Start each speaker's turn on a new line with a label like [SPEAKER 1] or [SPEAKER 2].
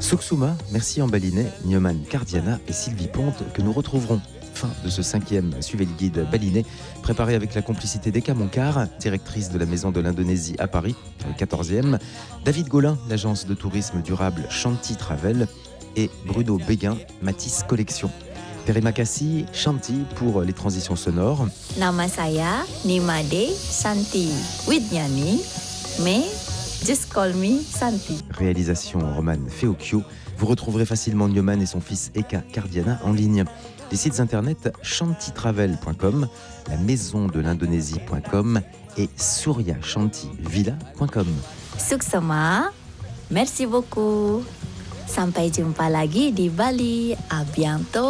[SPEAKER 1] Suksuma, merci en balinais, Nyoman Cardiana et Sylvie Ponte que nous retrouverons. Fin de ce 5e Suivez le guide balinais, préparé avec la complicité d'Eka Monclar, directrice de la Maison de l'Indonésie à Paris, dans le 14e, David Gaulin, l'agence de tourisme durable Shanti Travel, et Bruno Béguin, Matisse Collection. Terima kasih Shanti pour les transitions sonores.
[SPEAKER 2] Nama saya Nimade Santi Widnyani, mais just call me Santi.
[SPEAKER 1] Réalisation Romane Feocchio. Vous retrouverez facilement Nyoman et son fils Eka Cardiana en ligne. Les sites internet shantitravel.com, la maison de l'Indonésie.com et suryashantivilla.com.
[SPEAKER 2] Suksema, merci beaucoup. Sampai jumpa lagi di Bali. A bientôt.